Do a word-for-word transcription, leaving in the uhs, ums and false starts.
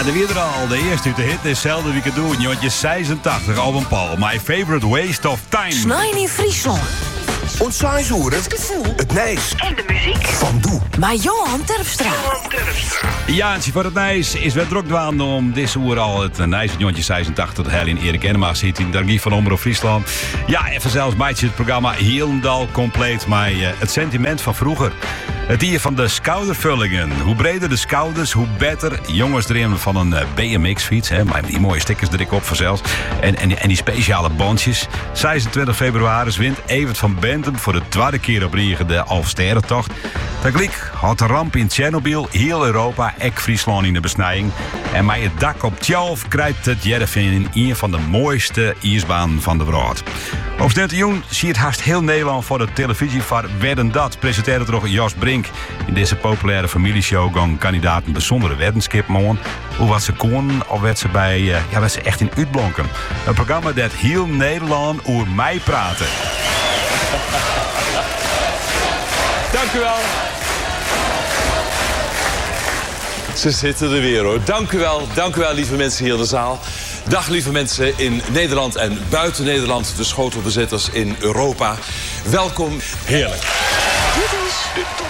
Ja, de weer er al. De eerste uit de hit is zelden wie ik het doe. Jotje zesentachtig, Alban Paul. My favorite waste of time. Snijn in Friesland. Ons saaizoeren, Het gevoel. het nijs En de muziek. van Doe. Maar Johan Terpstra. Jaantje voor het Nijs is weer druk dwaande om dit uur al het Nijs van Jontje zesentachtig. Dat in Erik Enema zit in de archief van Omroep Friesland. Ja, even zelfs bijtje het programma Hielendal compleet. Maar uh, het sentiment van vroeger. Het hier van de schoudervullingen. Hoe breder de schouders, hoe beter. Jongens erin van een uh, B M X-fiets. Hè, maar die mooie stickers er ik op vanzelfs. En, en, en die speciale bandjes. zesentwintig februari wint Evert van Bentum voor de tweede keer op Riegen de Alsterrentocht. Tegelijk had de ramp in Tsjernobyl heel Europa, ek Friesland in de besnijing. En met het dak op Tjalf krijgt het Jereveen in een van de mooiste ijsbanen van de wereld. Op dit jong zie je het haast heel Nederland voor de televisie van Wedden Dat. Presenteerde toch Jos Brink. In deze populaire familieshow gaan kandidaten bijzondere weddenskip maken. Hoe wat ze konden of werd ze bij, uh, ja, werd ze echt in uitblonken. Een programma dat heel Nederland over mij praten. Dank u wel. Ze zitten er weer hoor. Dank u wel, dank u wel lieve mensen hier in de zaal. Dag lieve mensen in Nederland en buiten Nederland, de schotelbezitters in Europa. Welkom. Heerlijk. Dit is de top